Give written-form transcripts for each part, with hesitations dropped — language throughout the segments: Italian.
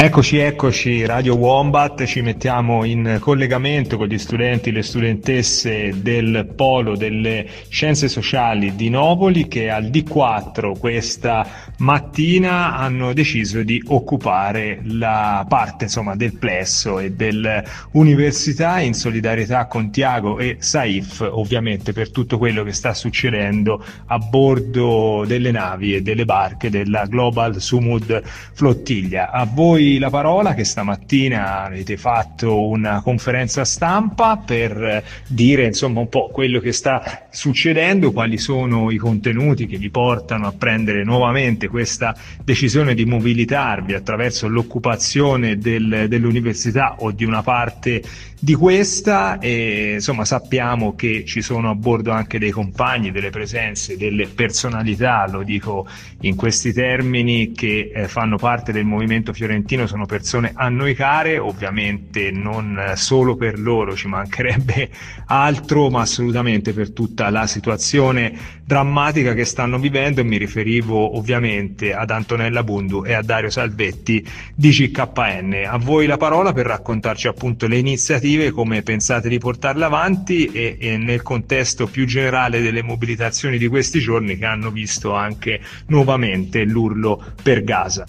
Eccoci, Radio Wombat, ci mettiamo in collegamento con gli studenti e le studentesse del Polo delle Scienze Sociali di Novoli che al D4 questa mattina hanno deciso di occupare la parte del plesso e dell'università in solidarietà con Tiago e Saif, ovviamente per tutto quello che sta succedendo a bordo delle navi e delle barche della Global Sumud Flottiglia. A voi la parola, che stamattina avete fatto una conferenza stampa per dire un po' quello che sta succedendo, quali sono i contenuti che vi portano a prendere nuovamente questa decisione di mobilitarvi attraverso l'occupazione dell'università o di una parte di questa. E sappiamo che ci sono a bordo anche dei compagni, delle presenze, delle personalità, lo dico in questi termini, che fanno parte del movimento fiorentino. Sono persone a noi care, ovviamente non solo per loro, ci mancherebbe altro, ma assolutamente per tutta la situazione drammatica che stanno vivendo. Mi riferivo ovviamente ad Antonella Bundu e a Dario Salvetti di CKN. A voi la parola per raccontarci appunto le iniziative, come pensate di portarle avanti e nel contesto più generale delle mobilitazioni di questi giorni che hanno visto anche nuovamente l'urlo per Gaza.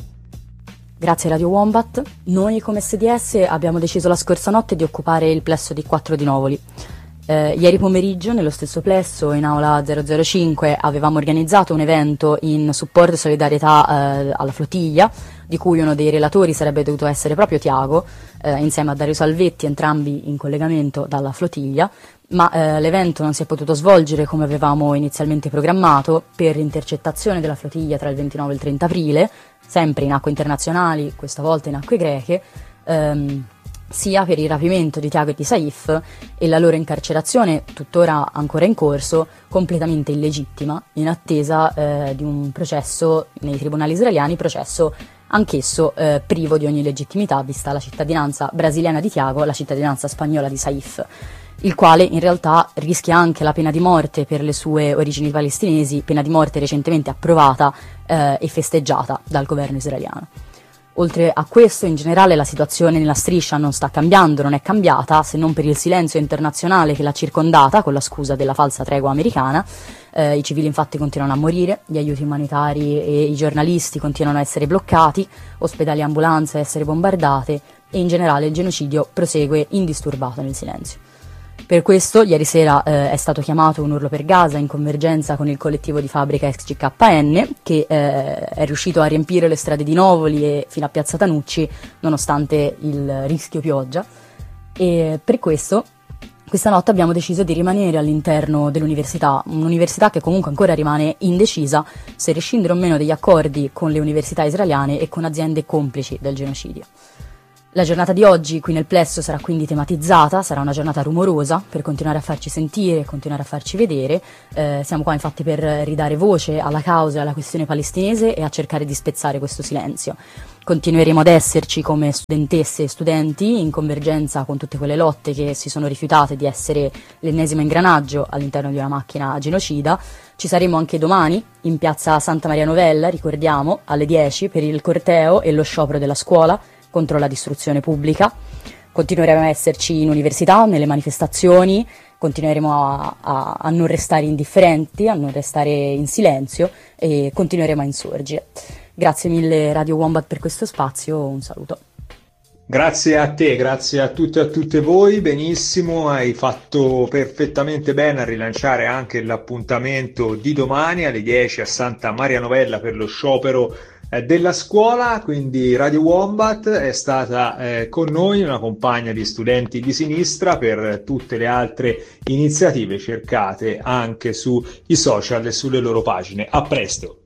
Grazie Radio Wombat. Noi come SDS abbiamo deciso la scorsa notte di occupare il plesso D4 di Novoli. Ieri pomeriggio nello stesso plesso, in aula 005, avevamo organizzato un evento in supporto e solidarietà alla flottiglia, di cui uno dei relatori sarebbe dovuto essere proprio Tiago, insieme a Dario Salvetti, entrambi in collegamento dalla flottiglia, ma l'evento non si è potuto svolgere come avevamo inizialmente programmato per intercettazione della flottiglia tra il 29 e il 30 aprile, sempre in acque internazionali, questa volta in acque greche, sia per il rapimento di Tiago e di Saif e la loro incarcerazione, tuttora ancora in corso, completamente illegittima, in attesa di un processo nei tribunali israeliani, processo anch'esso privo di ogni legittimità, vista la cittadinanza brasiliana di Tiago e la cittadinanza spagnola di Saif, il quale in realtà rischia anche la pena di morte per le sue origini palestinesi, pena di morte recentemente approvata e festeggiata dal governo israeliano. Oltre a questo, in generale, la situazione nella striscia non sta cambiando, non è cambiata, se non per il silenzio internazionale che l'ha circondata, con la scusa della falsa tregua americana. I civili infatti continuano a morire, gli aiuti umanitari e i giornalisti continuano a essere bloccati, ospedali e ambulanze a essere bombardate e in generale il genocidio prosegue indisturbato nel silenzio. Per questo ieri sera è stato chiamato un urlo per Gaza in convergenza con il collettivo di fabbrica ex CKN, che è riuscito a riempire le strade di Novoli e fino a Piazza Tanucci nonostante il rischio pioggia, e per questo questa notte abbiamo deciso di rimanere all'interno dell'università, un'università che comunque ancora rimane indecisa se rescindere o meno degli accordi con le università israeliane e con aziende complici del genocidio. La giornata di oggi qui nel plesso sarà quindi tematizzata, sarà una giornata rumorosa per continuare a farci sentire, continuare a farci vedere. Siamo qua infatti per ridare voce alla causa e alla questione palestinese e a cercare di spezzare questo silenzio. Continueremo ad esserci come studentesse e studenti in convergenza con tutte quelle lotte che si sono rifiutate di essere l'ennesimo ingranaggio all'interno di una macchina genocida. Ci saremo anche domani in piazza Santa Maria Novella, ricordiamo, alle 10 per il corteo e lo sciopero della scuola contro la distruzione pubblica. Continueremo a esserci in università, nelle manifestazioni, continueremo a non restare indifferenti, a non restare in silenzio e continueremo a insorgere. Grazie mille Radio Wombat per questo spazio, un saluto. Grazie a te, grazie a tutti e a tutte voi, benissimo, hai fatto perfettamente bene a rilanciare anche l'appuntamento di domani alle 10 a Santa Maria Novella per lo sciopero della scuola. Quindi Radio Wombat è stata con noi, una compagna di studenti di sinistra. Per tutte le altre iniziative cercate anche sui social e sulle loro pagine. A presto!